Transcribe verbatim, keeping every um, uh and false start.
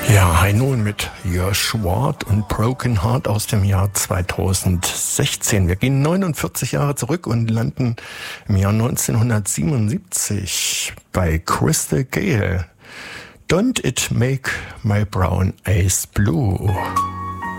Ja, hi nun mit Josh Ward und Broken Heart aus dem Jahr zweitausendsechzehn. Wir gehen neunundvierzig Jahre zurück und landen im Jahr neunzehnhundertsiebenundsiebzig bei Crystal Gayle. Don't it make my brown eyes blue?